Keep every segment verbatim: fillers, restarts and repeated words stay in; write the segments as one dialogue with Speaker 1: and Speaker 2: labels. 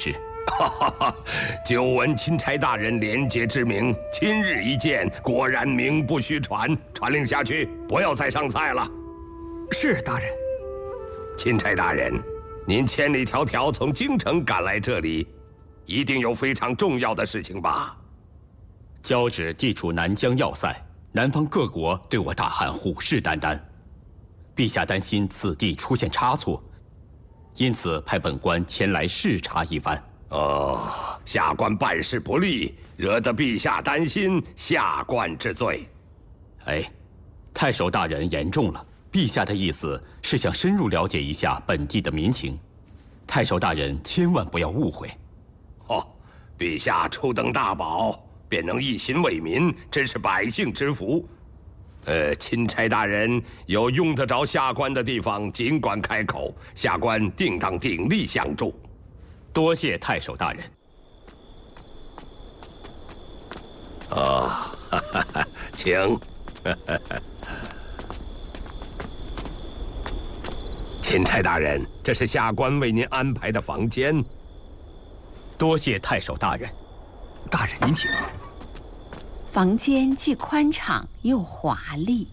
Speaker 1: 事。
Speaker 2: 哈哈哈！久闻钦差大人廉洁之名，今日一见，果然名不虚传。传令下去，不要再上菜了。
Speaker 3: 是大人。
Speaker 2: 钦差大人，您千里迢迢从京城赶来这里，一定有非常重要的事情吧？
Speaker 1: 交趾地处南疆要塞，南方各国对我大汉虎视眈眈，陛下担心此地出现差错，因此派本官前来视察一番。
Speaker 2: 哦，下官办事不力，惹得陛下担心，下官之罪。
Speaker 1: 哎，太守大人言重了。陛下的意思是想深入了解一下本地的民情，太守大人千万不要误会。
Speaker 2: 哦，陛下初登大宝，便能一心为民，真是百姓之福。呃，钦差大人有用得着下官的地方，尽管开口，下官定当鼎力相助。
Speaker 1: 多谢太守大人。
Speaker 2: 哦，哈哈哈，请。哈哈哈。钦差大人，这是下官为您安排的房间。
Speaker 1: 多谢太守大人。
Speaker 3: 大人您请。
Speaker 4: 房间既宽敞又华丽。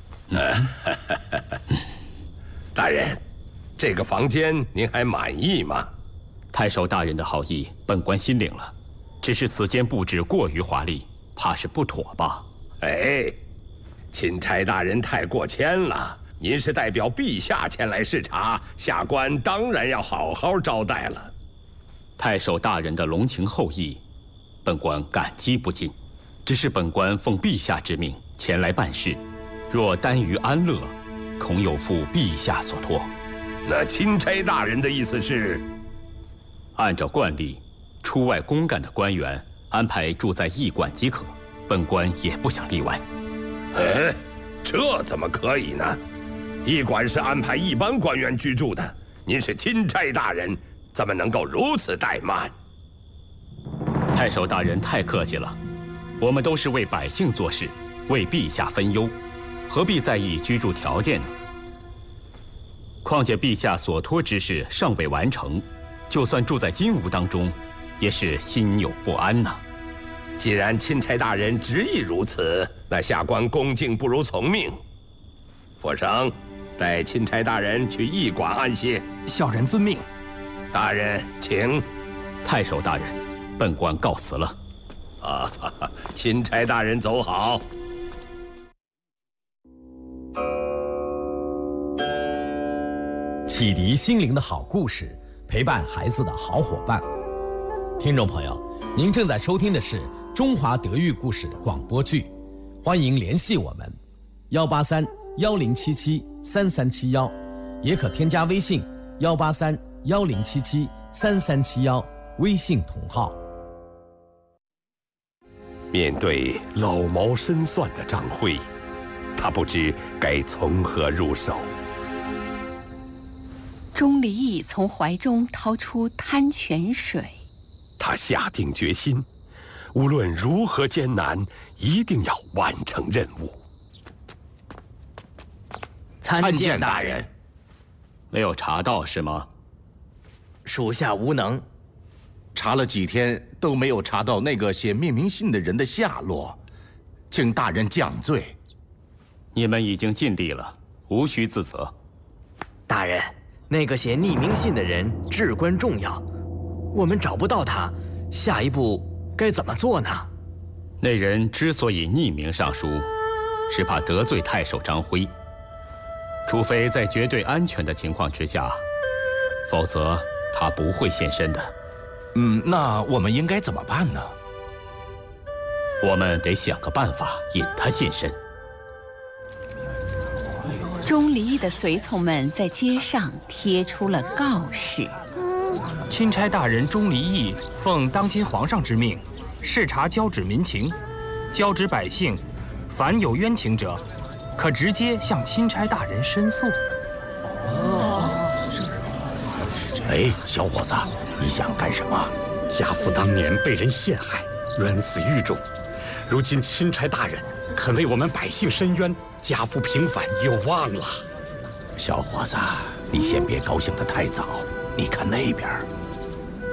Speaker 2: 大人，这个房间您还满意吗？
Speaker 1: 太守大人的好意，本官心领了。只是此间布置过于华丽，怕是不妥吧？
Speaker 2: 哎，钦差大人太过谦了。您是代表陛下前来视察，下官当然要好好招待了。
Speaker 1: 太守大人的隆情厚意，本官感激不尽。只是本官奉陛下之命前来办事，若耽于安乐，恐有负陛下所托。
Speaker 2: 那钦差大人的意思是？
Speaker 1: 按照惯例，出外公干的官员安排住在驿馆即可，本官也不想例外。
Speaker 2: 哎，这怎么可以呢？驿馆是安排一般官员居住的，您是钦差大人，怎么能够如此怠慢？
Speaker 1: 太守大人太客气了，我们都是为百姓做事，为陛下分忧，何必在意居住条件呢？况且陛下所托之事尚未完成，就算住在金屋当中，也是心有不安呐。
Speaker 2: 既然钦差大人执意如此，那下官恭敬不如从命。佛生，带钦差大人去驿馆安歇。
Speaker 3: 小人遵命。
Speaker 2: 大人，请。
Speaker 1: 太守大人，本官告辞了。
Speaker 2: 啊，哈哈，钦差大人走好。
Speaker 5: 启迪心灵的好故事，陪伴孩子的好伙伴。听众朋友，您正在收听的是中华德育故事广播剧，欢迎联系我们幺八三幺零七七三三七幺，也可添加微信幺八三幺零七七三三七幺，微信同号。
Speaker 2: 面对老谋深算的张辉，他不知该从何入手。
Speaker 4: 钟离义从怀中掏出滩泉水，
Speaker 2: 他下定决心，无论如何艰难，一定要完成任务。
Speaker 6: 参见大人。
Speaker 1: 没有查到是吗？
Speaker 6: 属下无能。
Speaker 7: 查了几天都没有查到那个写命名信的人的下落，请大人降罪。
Speaker 1: 你们已经尽力了，无需自责。
Speaker 6: 大人，那个写匿名信的人至关重要，我们找不到他，下一步该怎么做呢？
Speaker 1: 那人之所以匿名上书，是怕得罪太守张辉，除非在绝对安全的情况之下，否则他不会现身的。
Speaker 7: 嗯，那我们应该怎么办呢？
Speaker 1: 我们得想个办法引他现身。
Speaker 4: 钟离义的随从们在街上贴出了告示：
Speaker 3: 钦差大人钟离义奉当今皇上之命，视察交趾民情，交趾百姓凡有冤情者，可直接向钦差大人申诉。
Speaker 7: 哎，小伙子，你想干什么？
Speaker 8: 家父当年被人陷害，冤死狱中，如今钦差大人肯为我们百姓伸冤，家父平反有望了。
Speaker 7: 小伙子，你先别高兴得太早。你看那边，